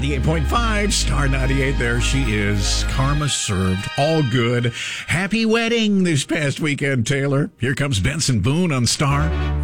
98.5, Star 98. There she is. Karma served. All good. Happy wedding this past weekend, Taylor. Here comes Benson Boone on Star